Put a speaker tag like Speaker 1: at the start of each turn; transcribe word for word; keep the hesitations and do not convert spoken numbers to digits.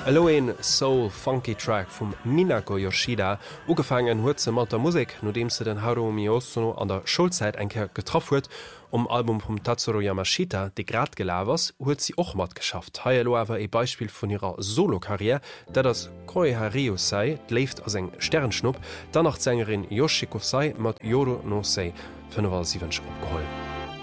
Speaker 1: Alloen Soul Funky Track vum Minako Yoshida ugefangen huet ze mat der Musik, nodem se den Haruomi Hosono an der Schulzeit enker getroffen huet, um Album vum Tatsuro Yamashita, de grad gelawers, huet sie och mat geschafft. Haielo awer e Beispiel vun ihrer Solokarriere, dat das Koiha Ryusei läuft as eng Sternschnupp, danach Sängerin Yoshiko Sai mat Yoru no Sei fünf sieben opgeholt.